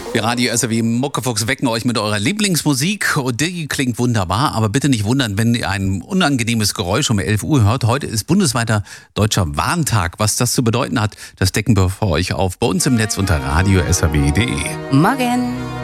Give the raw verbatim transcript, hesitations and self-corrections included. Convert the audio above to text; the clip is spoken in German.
Wir Radio S R W Muckefuchs wecken euch mit eurer Lieblingsmusik und die klingt wunderbar, aber bitte nicht wundern, wenn ihr ein unangenehmes Geräusch um elf Uhr hört. Heute ist bundesweiter Deutscher Warntag. Was das zu bedeuten hat, das decken wir für euch auf bei uns im Netz unter radio s r w punkt d e. Morgen!